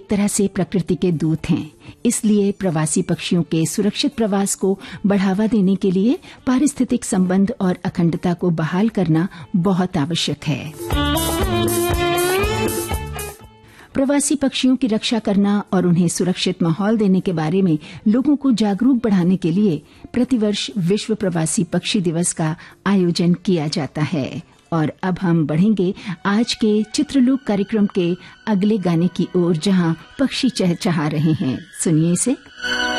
एक तरह से प्रकृति के दूत हैं। इसलिए प्रवासी पक्षियों के सुरक्षित प्रवास को बढ़ावा देने के लिए पारिस्थितिक संबंध और अखंडता को बहाल करना बहुत आवश्यक है। प्रवासी पक्षियों की रक्षा करना और उन्हें सुरक्षित माहौल देने के बारे में लोगों को जागरूक बढ़ाने के लिए प्रतिवर्ष विश्व प्रवासी पक्षी दिवस का आयोजन किया जाता है। और अब हम बढ़ेंगे आज के चित्रलोक कार्यक्रम के अगले गाने की ओर, जहां पक्षी चहचहा रहे हैं। सुनिए इसे।